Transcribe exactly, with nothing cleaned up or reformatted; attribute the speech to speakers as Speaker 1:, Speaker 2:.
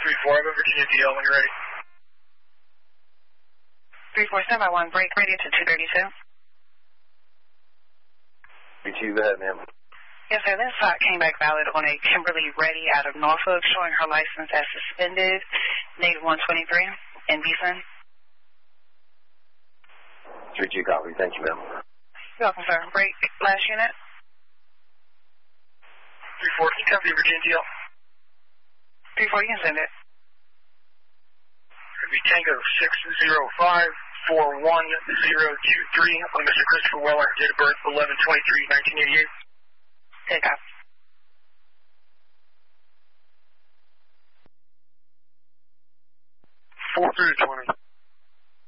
Speaker 1: three four, I have a Virginia D L when you're ready.
Speaker 2: three four seven one, break radio to two thirty-two.
Speaker 3: three two, go ahead, ma'am.
Speaker 2: Yes, sir. This uh, came back valid on a Kimberly Reddy out of Norfolk, showing her license as suspended. Native one twenty-three in Beeson.
Speaker 3: three two, copy. Thank you, ma'am.
Speaker 2: You're welcome, sir. Break last unit.
Speaker 1: three four, can you copy the Virginia D L?
Speaker 2: three four, you can send it.
Speaker 1: It'll be Tango six zero five four one zero two three on Mister Christopher Weller, date of birth eleven twenty-three nineteen eighty-eight.
Speaker 2: Take off.
Speaker 1: four three twenty.